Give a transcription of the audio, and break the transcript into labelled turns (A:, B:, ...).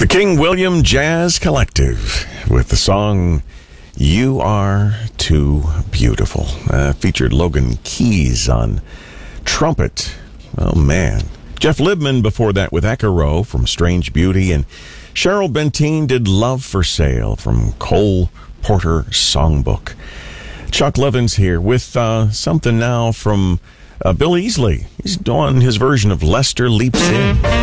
A: King William Jazz Collective with the song You Are Too Beautiful. Featured Logan Keys on trumpet. Oh, man. Jeff Libman before that with Echo from Strange Beauty. And Cheryl Benteen did Love for Sale from Cole Porter Songbook. Chuck Levins here with something now from Bill Easley. He's doing his version of Lester Leaps In.